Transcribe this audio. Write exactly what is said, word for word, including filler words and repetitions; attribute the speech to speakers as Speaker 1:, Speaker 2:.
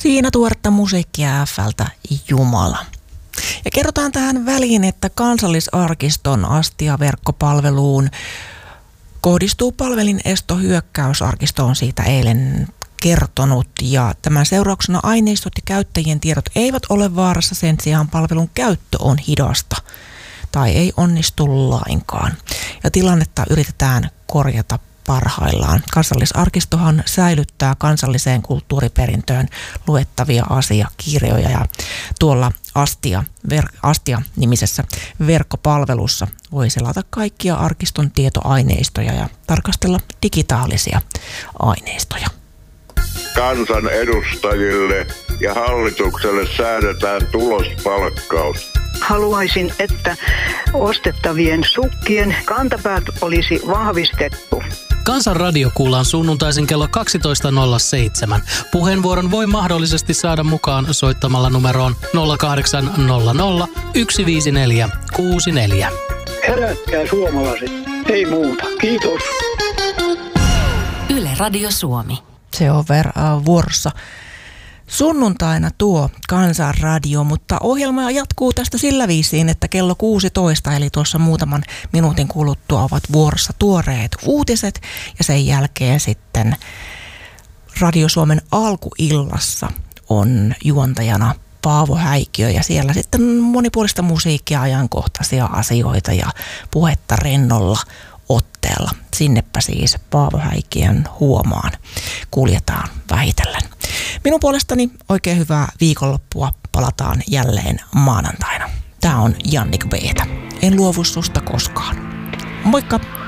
Speaker 1: Siinä tuoretta musiikkia F:ltä Jumala. Ja kerrotaan tähän väliin, että Kansallisarkiston Astia-verkkopalveluun kohdistuu palvelin estohyökkäys. Arkisto on siitä eilen kertonut ja tämän seurauksena aineistot ja käyttäjien tiedot eivät ole vaarassa, sen sijaan palvelun käyttö on hidasta tai ei onnistu lainkaan. Ja tilannetta yritetään korjata parhaillaan. Kansallisarkistohan säilyttää kansalliseen kulttuuriperintöön luettavia asiakirjoja ja tuolla Astia, ver- Astia-nimisessä verkkopalvelussa voi selata kaikkia arkiston tietoaineistoja ja tarkastella digitaalisia aineistoja.
Speaker 2: Kansan edustajille ja hallitukselle säädetään tulospalkkaus.
Speaker 3: Haluaisin, että ostettavien sukkien kantapäät olisi vahvistettu.
Speaker 4: Kansan radio kuullaan sunnuntaisin kello kaksitoista nolla seitsemän. Puheenvuoron voi mahdollisesti saada mukaan soittamalla numeroon nolla kahdeksan nolla nolla yksi viisi neljä kuusi neljä.
Speaker 3: Herätkää suomalaiset, ei muuta. Kiitos.
Speaker 5: Yle Radio Suomi.
Speaker 1: Se on ver- äh, vuorossa sunnuntaina tuo Kansan radio, mutta ohjelma jatkuu tästä sillä viisiin, että kello kuusitoista, eli tuossa muutaman minuutin kuluttua ovat vuorossa tuoreet uutiset ja sen jälkeen sitten Radio Suomen alkuillassa on juontajana Paavo Häikiö ja siellä sitten monipuolista musiikkia, ajankohtaisia asioita ja puhetta rennolla otteella. Sinnepä siis Paavo Häikiön huomaan kuljetaan vähitellen. Minun puolestani oikein hyvää viikonloppua. Palataan jälleen maanantaina. Tää on Jannik Beetä. En luovu susta koskaan. Moikka!